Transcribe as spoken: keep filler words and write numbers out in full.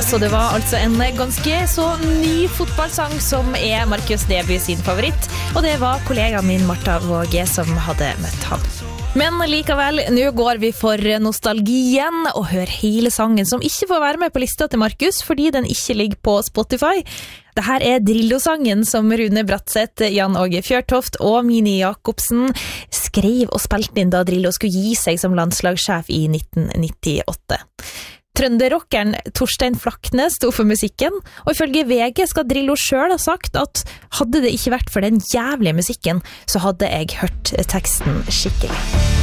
Så det var altså en ganske så ny fotballsang som er Markus Neby sin favoritt, og det var kollegaen min Martha Våge som hadde møtt han. Men likevel, nå går vi for nostalgien og hører hele sangen som ikke får være med på lista til Markus fordi den ikke ligger på Spotify. Dette er Drillo-sangen som Rune Bratseth, Jan Åge Fjørtoft og Mini Jakobsen skrev og spilte inn da Drillo skulle gi seg som landslagssjef i nitten nittiåtte. Trønderrockeren Torstein Flakne sto for musikken, og ifølge V G skal Drillo selv ha sagt at hadde det ikke vært for den jævlige musikken, så hadde jeg hørt teksten skikkelig.